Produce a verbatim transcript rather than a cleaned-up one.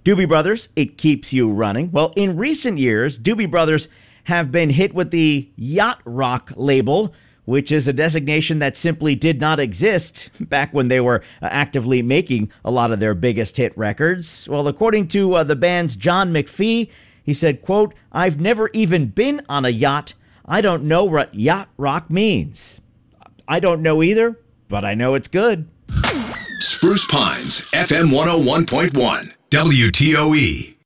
Doobie Brothers, It Keeps You Running. Well, in recent years, Doobie Brothers have been hit with the yacht rock label, which is a designation that simply did not exist back when they were uh, actively making a lot of their biggest hit records. Well, according to uh, the band's John McPhee, he said, quote, "I've never even been on a yacht. I don't know what yacht rock means." I don't know either, but I know it's good. Spruce Pines, F M one oh one point one, W T O E.